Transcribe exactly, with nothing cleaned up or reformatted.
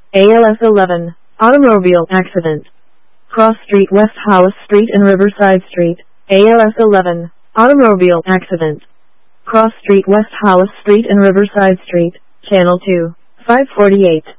A L S eleven, automobile accident. Cross Street, West Hollis Street and Riverside Street. A L S eleven, automobile accident. Cross Street, West Hollis Street and Riverside Street, Channel two, five forty-eight.